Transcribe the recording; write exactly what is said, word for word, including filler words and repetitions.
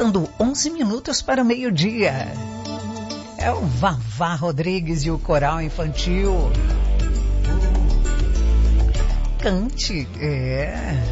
Faltando onze minutos para o meio-dia. É o Vavá Rodrigues e o Coral Infantil. Cante, é...